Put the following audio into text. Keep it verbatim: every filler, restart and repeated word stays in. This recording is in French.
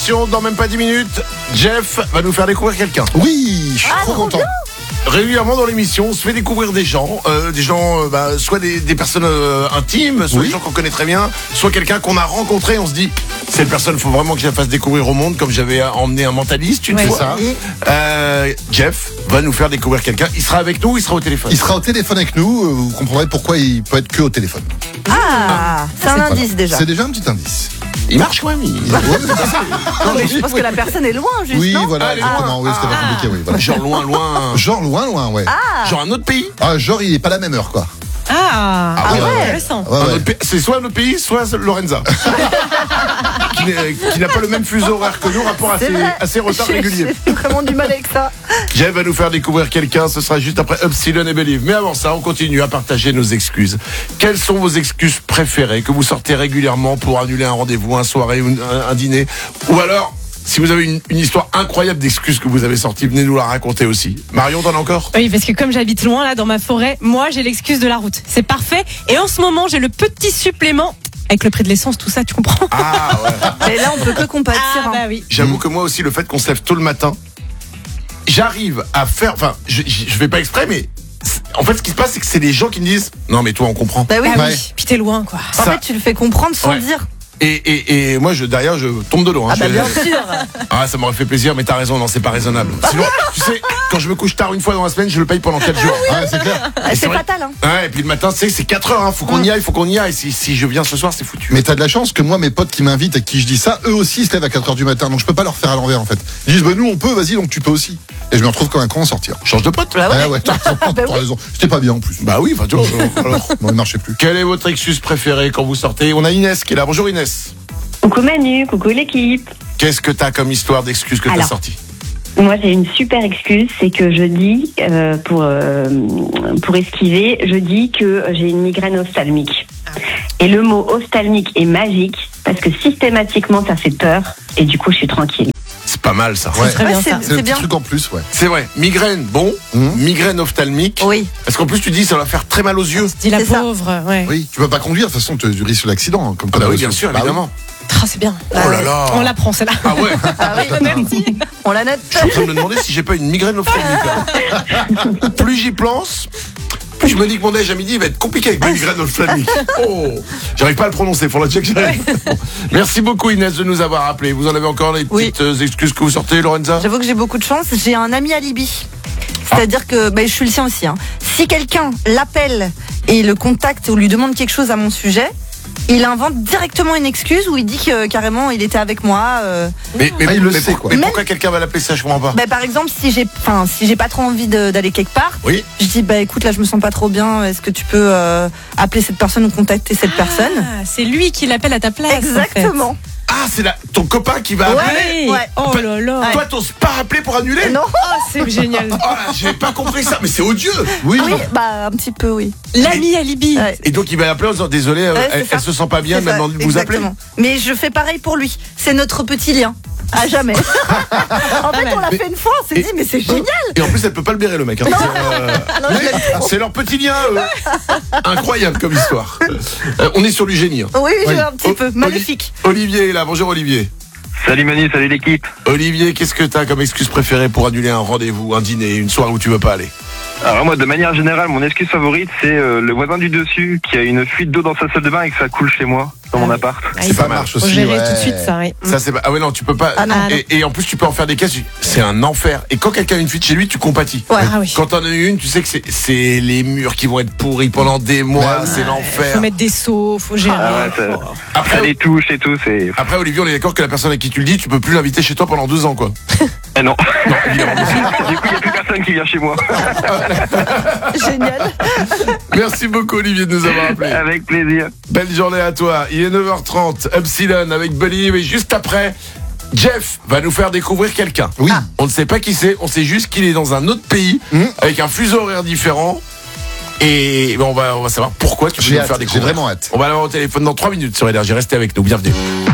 Dans même pas dix minutes, Jeff va nous faire découvrir quelqu'un. Oui, je suis Ah, trop trop content. bien. Régulièrement dans l'émission, on se fait découvrir des gens, euh, des gens, euh, bah, soit des, des personnes euh, intimes, soit Oui. des gens qu'on connaît très bien, soit quelqu'un qu'on a rencontré. On se dit, cette personne, faut vraiment que je la fasse découvrir au monde, comme j'avais emmené un mentaliste une Ouais, fois. ça. Euh, Jeff va nous faire découvrir quelqu'un. Il sera avec nous, ou il sera au téléphone. Il sera au téléphone avec nous, euh, vous comprendrez pourquoi il peut être que au téléphone. Ah, c'est un Voilà. indice déjà. C'est déjà un petit indice. Il marche quand même. Il... Il- ouais, c'est ça. Non, mais je pense que la personne est loin, juste, Oui, non voilà, Ah, elle est exactement. loin. Oui, c'était pas compliqué, oui. Voilà. Genre loin, loin. Genre loin, loin, ouais. Genre un autre pays. Ah, genre il est pas la même heure, quoi. Ah, Ah ouais, ouais, intéressant. Ouais, Un ouais. autre pays. C'est soit un autre pays, soit Lorenza. qui n'est- qui n'a pas le même fuseau horaire que nous, rapport à C'est ses, vrai. à ses retards J'ai- réguliers. J'ai vraiment du mal avec ça. Jeff va nous faire découvrir quelqu'un, ce sera juste après Upsilon et Believe. Mais avant ça, on continue à partager nos excuses. Quelles sont vos excuses préférées que vous sortez régulièrement pour annuler un rendez-vous, un soirée ou un, un dîner? Ou alors, si vous avez une, une histoire incroyable d'excuses que vous avez sorties, venez nous la raconter aussi. Marion, t'en as encore? Oui, parce que comme j'habite loin, là, dans ma forêt, moi, j'ai l'excuse de la route. C'est parfait. Et en ce moment, j'ai le petit supplément avec le prix de l'essence, tout ça, tu comprends? Ah ouais. Et là, on peut que compatir. Ah, hein. bah oui. J'avoue que moi aussi, le fait qu'on se lève tôt le matin, j'arrive à faire, enfin, je, je, je fais pas exprès, mais c'est- en fait, ce qui se passe, c'est que c'est des gens qui me disent, non, mais toi, on comprend. Bah oui. Ah Ouais. oui. Puis t'es loin, quoi. En Ça- fait, tu le fais comprendre sans Ouais. le dire. Et, et, et moi, je, derrière, je tombe de l'eau. Hein. Ah bah Je- bien sûr. Ah, ça m'aurait fait plaisir, mais t'as raison, non, c'est pas raisonnable. Sinon, tu sais, quand je me couche tard une fois dans la semaine, je le paye pendant quatre jours. Ouais, c'est clair. Ah, c'est vrai. fatal, hein. Ouais, et puis le matin, tu sais, c'est quatre heures, hein. Faut qu'on y aille, faut qu'on y aille. Si, si je viens ce soir, c'est foutu. Mais t'as de la chance que moi, mes potes qui m'invitent et qui je dis ça, eux aussi ils se lèvent à quatre heures du matin, donc je peux pas leur faire à l'envers en fait. Ils disent, bah nous on peut, vas-y, donc tu peux aussi. Et je me retrouve comme un con en sortir. Change de pote. Bah ouais. Ah ouais, t'as t'as Bah oui. raison. C'était pas bien en plus. Bah oui, enfin, tu vois. alors. Non, il marchait plus. Quelle est votre excuse préférée quand vous sortez? On a Inès qui est là. Bonjour Inès. Coucou Manu, coucou l'équipe. Qu'est-ce que t'as comme histoire d'excuse que t'as Alors. sortie? Moi j'ai une super excuse, c'est que je dis, euh, pour, euh, pour esquiver, je dis que j'ai une migraine ophtalmique. Et le mot ophtalmique est magique parce que systématiquement ça fait peur et du coup je suis tranquille. C'est pas mal, ça. Ouais. Très bien, Ouais, ça. C'est le C'est petit bien. truc en plus, ouais. C'est vrai. Migraine, bon. Mhm. Migraine ophtalmique. Oui. Parce qu'en plus, tu dis, ça va faire très mal aux yeux. Dis la C'est ça. pauvre, ouais. Oui, tu peux pas conduire, de toute façon, tu risques l'accident. hein, Comme Ah t'as bah oui, aussi. bien sûr, Bah oui. évidemment. Ah, c'est bien. Oh là là. On l'apprend, celle-là. Ah ouais. Ah oui. Merci. On la note. Je suis en train de me demander si j'ai pas une migraine ophtalmique. là. Plus j'y pense, plus je me dis que mon déj à midi va être compliqué avec ma migraine ophtalmique. Oh, j'arrive pas à le prononcer, faut la check. j'arrive. Bon. Merci beaucoup Inès de nous avoir appelé. Vous en avez encore les Oui. petites euh, excuses que vous sortez, Lorenza? J'avoue que j'ai beaucoup de chance. J'ai un ami alibi. C'est-à-dire que bah, je suis le sien aussi. Hein. Si quelqu'un l'appelle et le contacte ou lui demande quelque chose à mon sujet, il invente directement une excuse où il dit que carrément il était avec moi. euh. Mais, mais, Ah, il le mais sait, pour- quoi. mais Même- pourquoi quelqu'un va l'appeler ça? Je comprends pas. Bah, par exemple, si j'ai, enfin, si j'ai pas trop envie de- d'aller quelque part, Oui. je dis bah écoute là je me sens pas trop bien. Est-ce que tu peux euh, appeler cette personne ou contacter cette personne? Ah, c'est lui qui l'appelle à ta place. Exactement. Ah, c'est la, ton copain qui va Ouais. appeler. Ouais. Ouais. Oh là là. Toi, t'oses pas appeler pour annuler? Non. Oh, c'est génial. Oh là, j'avais pas compris ça, mais c'est odieux. Oui, Oui, bah un petit peu oui. L'ami alibi. Ouais. Et donc il va appeler en disant désolé, euh, Ouais, c'est elle, ça. elle se sent pas bien, C'est ça, maintenant de vous appeler. exactement. Mais je fais pareil pour lui. C'est notre petit lien. À jamais. En fait, on l'a fait une fois, on s'est Et- dit, mais c'est génial. Et en plus, elle peut pas le bérer, le mec. hein. C'est, euh, Non, je l'aime trop. C'est leur petit lien, eux. Incroyable comme histoire. Euh, on est sur du génie. hein. Oui, Oui. un petit peu. O- Maléfique. Oli- Olivier est là. Bonjour Olivier. Salut Manu, salut l'équipe. Olivier, qu'est-ce que t'as comme excuse préférée pour annuler un rendez-vous, un dîner, une soirée où tu veux pas aller? Alors moi, de manière générale, mon excuse favorite, c'est euh, le voisin du dessus qui a une fuite d'eau dans sa salle de bain et que ça coule chez moi, dans mon appart. Ah, C'est il pas faut- mal. marche Faut aussi. gérer ouais. tout de suite ça, oui. Ça c'est pas- ah ouais non tu peux pas. Ah non. et, et en plus tu peux en faire des cases. C'est un enfer. Et quand quelqu'un a une fuite chez lui, tu compatis. Ouais. Ah oui. Quand t'en as une, tu sais que c'est, c'est les murs qui vont être pourris pendant des mois. Ouais. C'est l'enfer. Faut mettre des seaux, faut gérer. Ah ouais, ça, Après, ça les touche et tout, c'est... après Olivier, on est d'accord que la personne à qui tu le dis, tu peux plus l'inviter chez toi pendant deux ans quoi. Ah non. Non évidemment. Du coup, il n'y a plus personne qui vient chez moi. Génial. Merci beaucoup Olivier de nous avoir appelé. Avec plaisir. Belle journée à toi. Il est neuf heures trente. Upsilon avec Believe et juste après, Jeff va nous faire découvrir quelqu'un. Oui. On ne sait pas qui c'est, on sait juste qu'il est dans un autre pays Mhm. avec un fuseau horaire différent. Et ben, on va, on va savoir pourquoi tu peux J'ai nous hâte, faire j'ai découvrir. vraiment hâte. On va l'avoir au téléphone dans trois minutes sur Énergie. Restez avec nous, bienvenue.